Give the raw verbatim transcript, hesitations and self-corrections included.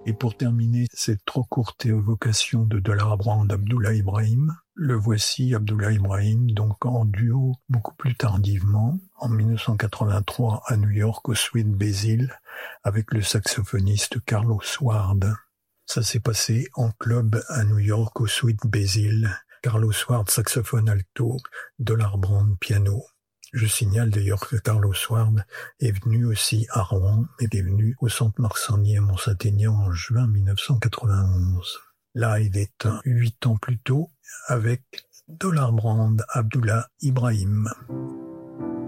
Et pour terminer cette trop courte évocation de Dollar Brand Abdullah Ibrahim, le voici Abdullah Ibrahim, donc en duo beaucoup plus tardivement, en dix-neuf cent quatre-vingt-trois à New York au Sweet Basil, avec le saxophoniste Carlos Ward. Ça s'est passé en club à New York au Sweet Basil, Carlos Ward saxophone alto, Dollar Brand piano. Je signale d'ailleurs que Carlos Ward est venu aussi à Rouen et est venu au Centre Marsannier à Mont-Saint-Aignan en juin dix-neuf cent quatre-vingt-onze. Là, il est huit ans plus tôt avec Dollar Brand Abdullah Ibrahim.